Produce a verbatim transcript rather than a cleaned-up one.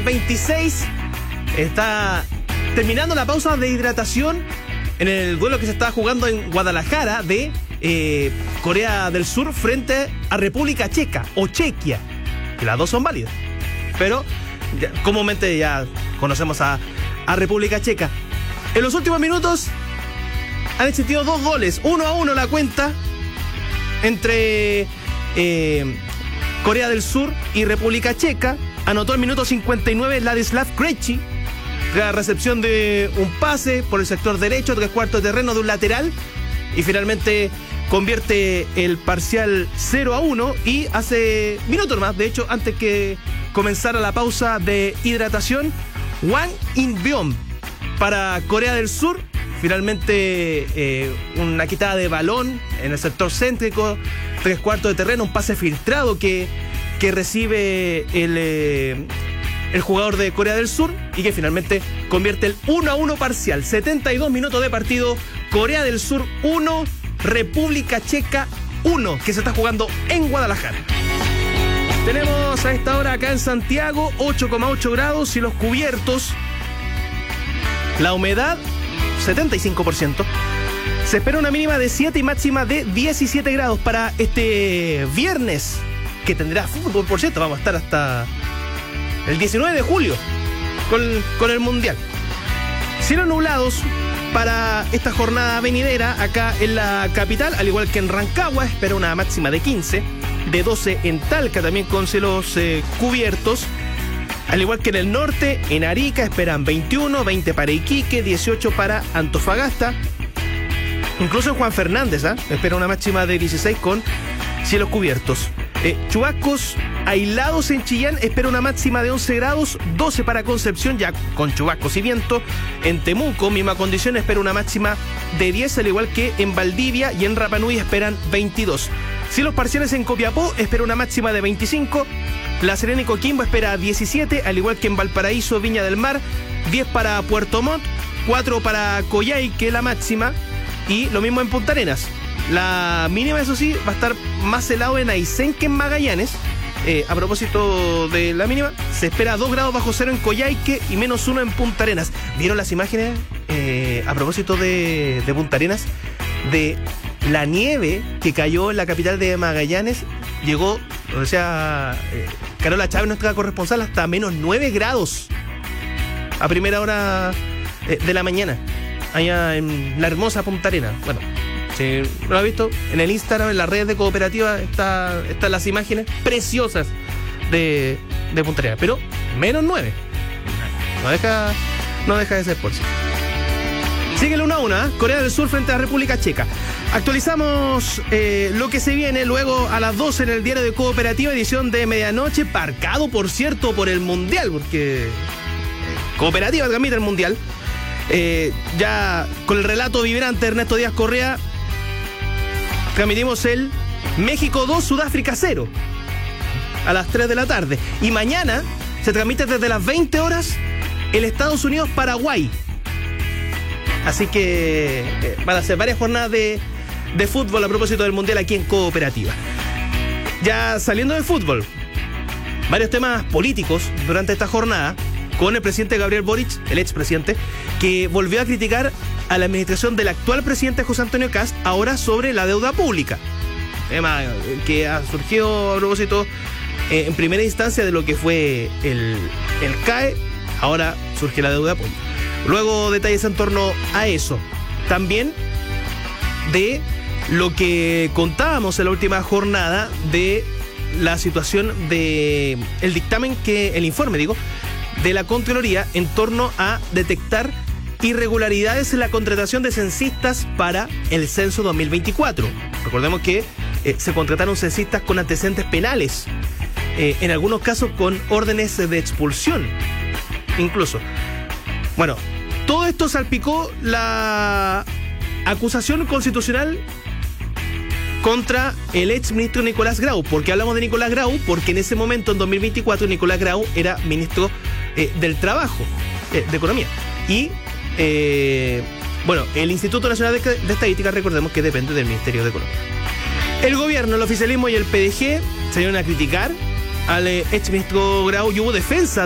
veintiséis está terminando la pausa de hidratación en el duelo que se está jugando en Guadalajara de eh, Corea del Sur frente a República Checa o Chequia, que las dos son válidas, pero ya, comúnmente ya conocemos a, a República Checa. En los últimos minutos han existido dos goles, uno a uno la cuenta entre eh, Corea del Sur y República Checa. Anotó el minuto cincuenta y nueve Ladislav Krejci, la recepción de un pase por el sector derecho, tres cuartos de terreno de un lateral, y finalmente convierte el parcial cero a uno. Y hace minutos más, de hecho, antes que comenzara la pausa de hidratación, Hwang In-beom para Corea del Sur. Finalmente eh, una quitada de balón en el sector céntrico, tres cuartos de terreno, un pase filtrado que, que recibe el, eh, el jugador de Corea del Sur y que finalmente convierte el uno a uno parcial. setenta y dos minutos de partido, Corea del Sur uno, República Checa uno, que se está jugando en Guadalajara. Tenemos a esta hora acá en Santiago ocho coma ocho grados y los cubiertos. La humedad setenta y cinco por ciento. Se espera una mínima de siete y máxima de diecisiete grados para este viernes, que tendrá fútbol, por cierto. Vamos a estar hasta el diecinueve de julio con, con el Mundial. Cielos nublados para esta jornada venidera acá en la capital, al igual que en Rancagua. Espera una máxima de quince, de doce en Talca, también con cielos eh, cubiertos. Al igual que en el norte, en Arica esperan veintiuno, veinte para Iquique, dieciocho para Antofagasta. Incluso en Juan Fernández, ¿eh? espera una máxima de dieciséis con cielos cubiertos. Eh, chubascos aislados en Chillán, espera una máxima de once grados, doce para Concepción, ya con chubascos y viento. En Temuco, misma condición, espera una máxima de diez, al igual que en Valdivia, y en Rapa Nui esperan veintidós. Cielos parciales en Copiapó, espera una máxima de veinticinco. La Serena y Coquimbo espera diecisiete, al igual que en Valparaíso, Viña del Mar, diez para Puerto Montt, cuatro para Coyhaique la máxima, y lo mismo en Punta Arenas. La mínima, eso sí, va a estar más helado en Aysén que en Magallanes. Eh, a propósito de la mínima, se espera dos grados bajo cero en Coyhaique y menos uno en Punta Arenas. ¿Vieron las imágenes eh, a propósito de, de Punta Arenas? De la nieve que cayó en la capital de Magallanes. Llegó, o sea, eh, Carola Chávez, nuestra corresponsal, hasta menos nueve grados a primera hora eh, de la mañana, allá en la hermosa Punta Arenas. Bueno, si no lo has visto, en el Instagram, en las redes de Cooperativa, está, están las imágenes preciosas de, de Punta Arenas, pero menos nueve. No deja, no deja de ser por sí. Sigue el uno a uno, ¿eh? Corea del Sur frente a República Checa. Actualizamos eh, lo que se viene luego a las doce en el diario de Cooperativa, edición de medianoche, marcado, por cierto, por el Mundial, porque eh, Cooperativa transmite el Mundial. Eh, ya con el relato vibrante de Ernesto Díaz Correa, transmitimos el México dos, Sudáfrica cero, a las tres de la tarde. Y mañana se transmite desde las veinte horas el Estados Unidos-Paraguay. Así que eh, van a ser varias jornadas de, de fútbol a propósito del Mundial aquí en Cooperativa. Ya saliendo del fútbol, varios temas políticos durante esta jornada, con el presidente Gabriel Boric, el expresidente, que volvió a criticar a la administración del actual presidente José Antonio Kast, ahora sobre la deuda pública. Tema que ha surgido a propósito eh, en primera instancia de lo que fue el, el C A E, ahora surge la deuda pública. Luego detalles en torno a eso. También de lo que contábamos en la última jornada de la situación de el dictamen que, el informe digo, de la Contraloría en torno a detectar irregularidades en la contratación de censistas para el censo dos mil veinticuatro. Recordemos que eh, se contrataron censistas con antecedentes penales, eh, en algunos casos con órdenes de expulsión, incluso. Bueno, todo esto salpicó la acusación constitucional contra el ex ministro Nicolás Grau. ¿Por qué hablamos de Nicolás Grau? Porque en ese momento, en dos mil veinticuatro, Nicolás Grau era ministro eh, del Trabajo, eh, de Economía. Y, eh, bueno, el Instituto Nacional de, de Estadística, recordemos que depende del Ministerio de Economía. El gobierno, el oficialismo y el P D G salieron a criticar al eh, ex ministro Grau y hubo defensa